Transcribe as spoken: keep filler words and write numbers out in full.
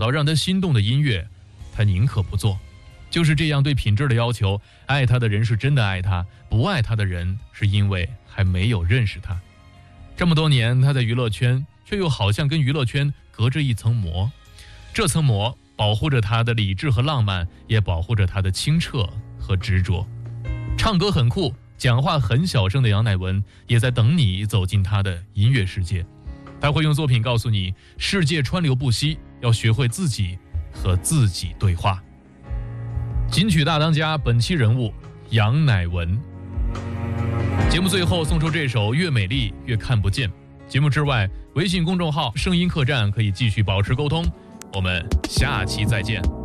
少让他心动的音乐，他宁可不做。就是这样对品质的要求，爱他的人是真的爱他，不爱他的人是因为还没有认识他。这么多年，他在娱乐圈，却又好像跟娱乐圈隔着一层膜。这层膜保护着他的理智和浪漫，也保护着他的清澈和执着。唱歌很酷，讲话很小声的杨乃文，也在等你走进他的音乐世界。他会用作品告诉你，世界川流不息，要学会自己和自己对话。金曲大当家本期人物杨乃文。节目最后送出这首《越美丽越看不见》。节目之外，微信公众号声音客栈可以继续保持沟通。我们下期再见。